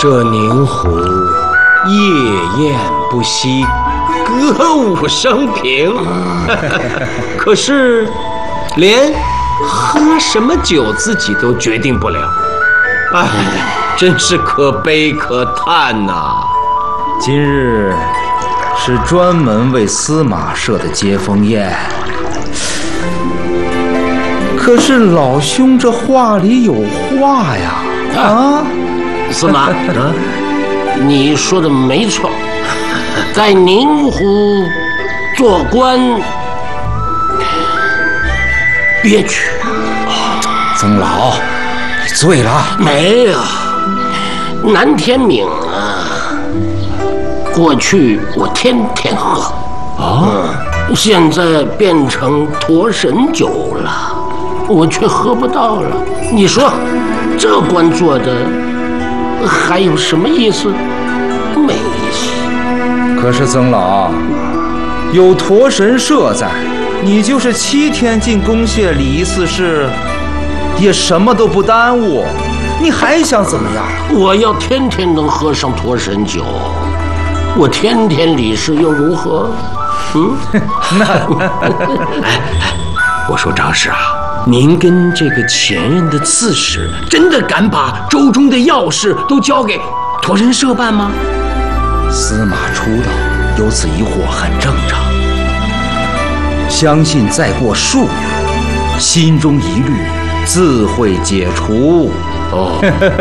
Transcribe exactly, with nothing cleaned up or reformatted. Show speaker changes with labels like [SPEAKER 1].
[SPEAKER 1] 这宁壶夜宴不息，歌舞升平，可是连喝什么酒自己都决定不了，哎，真是可悲可叹呐、啊！
[SPEAKER 2] 今日是专门为司马设的接风宴，可是老兄这话里有话呀！啊，
[SPEAKER 3] 司马，啊、你说的没错，在宁湖做官憋屈。
[SPEAKER 2] 曾老，你醉了？
[SPEAKER 3] 没有，南天明啊。过去我天天喝，哦、嗯，现在变成驼神酒了，我却喝不到了。你说这官做的还有什么意思？没意思。
[SPEAKER 2] 可是曾老，有驼神社在，你就是七天进宫谢礼仪四事，也什么都不耽误。你还想怎么样？
[SPEAKER 3] 我要天天能喝上驼神酒。我天天理事又如何？嗯，
[SPEAKER 1] 那哎哎，我说张氏啊，您跟这个前任的刺史，真的敢把州中的要事都交给驼神社办吗？
[SPEAKER 2] 司马出道，有此疑惑很正常。相信再过数月，心中疑虑自会解除。哦。